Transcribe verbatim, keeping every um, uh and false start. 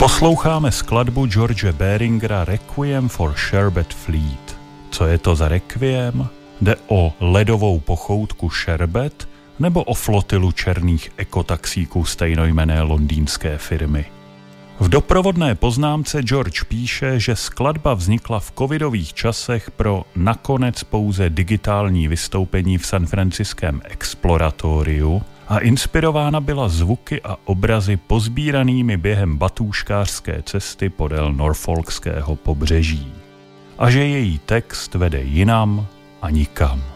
Posloucháme skladbu George Beringera Requiem for Sherbet Fleet. Co je to za requiem? Jde o ledovou pochoutku Sherbet nebo o flotilu černých ekotaxíků stejnojmenné londýnské firmy? V doprovodné poznámce George píše, že skladba vznikla v covidových časech pro nakonec pouze digitální vystoupení v San Franciském Exploratoriu a inspirována byla zvuky a obrazy pozbíranými během batůžkářské cesty podél Norfolkského pobřeží. A že její text vede jinam a nikam.